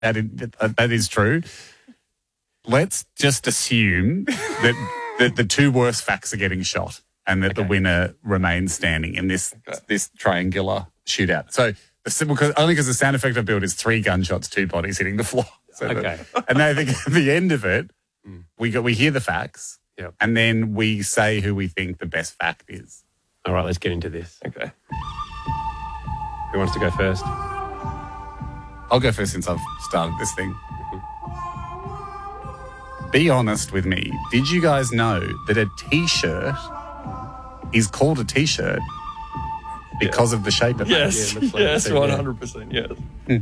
that is true. Let's just assume that the two worst facts are getting shot and that the winner remains standing in this triangular shootout. So only because the sound effect I built is 3 gunshots, 2 bodies hitting the floor. So and I think at the end of it, we hear the facts, and then we say who we think the best fact is. All right, let's get into this. Okay. Who wants to go first? I'll go first since I've started this thing. Be honest with me. Did you guys know that a T-shirt is called a T-shirt because of the shape of it? Yes, yes, 100%, yes.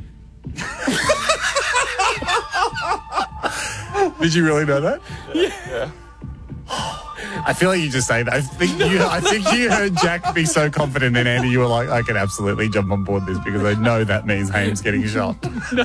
Did you really know that? Yeah. I feel like you just say that. I think you heard Jack be so confident, and Andy, you were like, I can absolutely jump on board this because I know that means Haim's getting shot. No.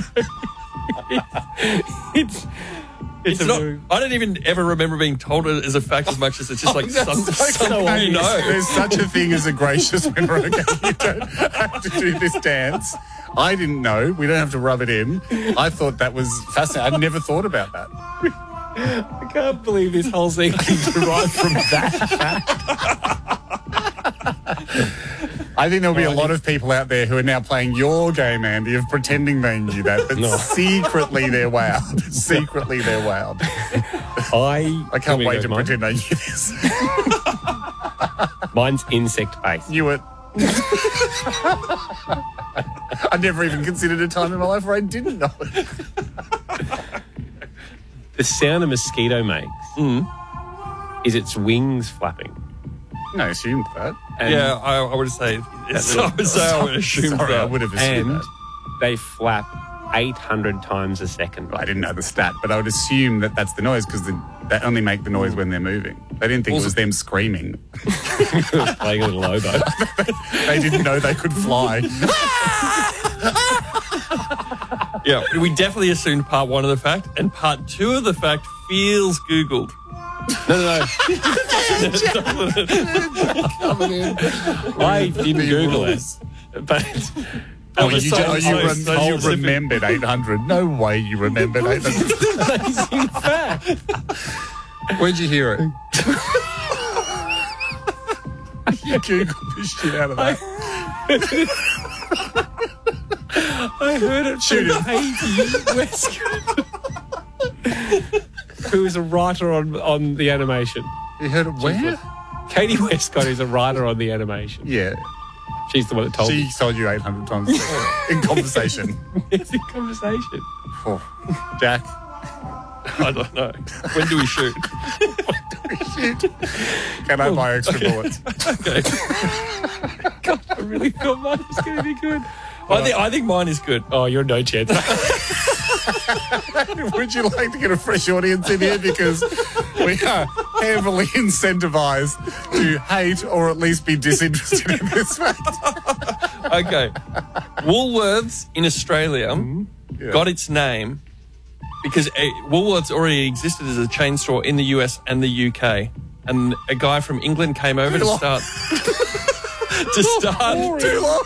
It's not. I don't even ever remember being told it as a fact as much as it's just like something you know. There's such a thing as a gracious winner. Okay, you don't have to do this dance. I didn't know. We don't have to rub it in. I thought that was fascinating. I'd never thought about that. I can't believe this whole thing is derived from that fact. I think there'll be a lot of people out there who are now playing your game, Andy, of pretending they knew that, but secretly they're wowed. Secretly they're wowed. I can't wait to pretend I knew this. Mine's insect-based. Knew it. I never even considered a time in my life where I didn't know it. The sound a mosquito makes is its wings flapping. No, I assumed that. And I would say I would assume that. I would have assumed and that. They flap 800 times a second. I didn't know the stat, but I would assume that that's the noise because they only make the noise when they're moving. They didn't think it was them screaming. Playing a little oboe. They didn't know they could fly. Yeah, we definitely assumed part 1 of the fact, and part 2 of the fact feels Googled. No. I didn't Google it, but you remembered 800. No way you remembered 800. Amazing fact. Where'd you hear it? You Googled this shit out of that. I heard it from Katie Westcott, who is a writer on the animation. You heard it where? Katie Westcott is a writer on the animation. Yeah. She's the one that told me. She told you 800 times in conversation. It's in conversation. Oh. Jack? I don't know. When do we shoot? Can I buy extra bullets? Okay. God, I really thought mine was going to be good. I think mine is good. Oh, you're no chance. Would you like to get a fresh audience in here? Because we are heavily incentivized to hate or at least be disinterested in this fact. Okay. Woolworths in Australia got its name because Woolworths already existed as a chain store in the US and the UK. And a guy from England came over to start... Too long.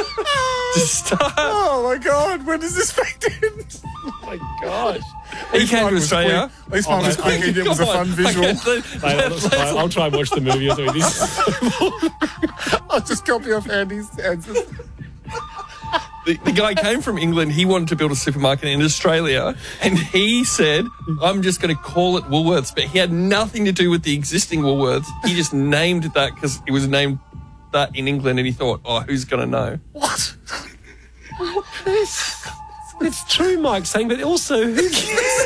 Oh, my God. When does this fact end? Oh, my gosh. He came to Australia. At least mine was quick and it was a fun visual. I'll try and watch the movie or something. I'll just copy off Andy's answers. The guy came from England. He wanted to build a supermarket in Australia, and he said, I'm just going to call it Woolworths. But he had nothing to do with the existing Woolworths. He just named it that because it was named that in England, and he thought, who's going to know? What? It's true, Mike, saying, but also, who cares?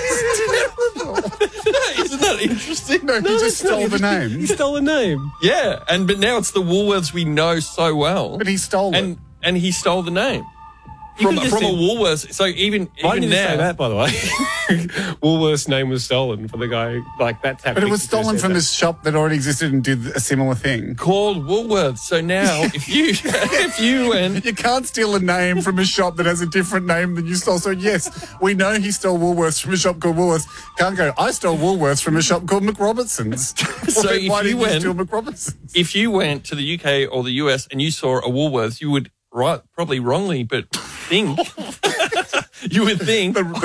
Isn't that interesting? No, he just stole the name. He stole the name. Yeah, but now it's the Woolworths we know so well. But he stole it. And he stole the name. From a Woolworths. So even Why didn't now... you say that, by the way? Woolworths' name was stolen for the guy. Like, that's happening. But it was stolen from this shop that already existed and did a similar thing. Called Woolworths. So now, if you went... You can't steal a name from a shop that has a different name than you stole. So, yes, we know he stole Woolworths from a shop called Woolworths. Can't go, I stole Woolworths from a shop called McRobertson's. So why did you steal McRobertson's? If you went to the UK or the US and you saw a Woolworths, you would... probably wrongly, but think You would think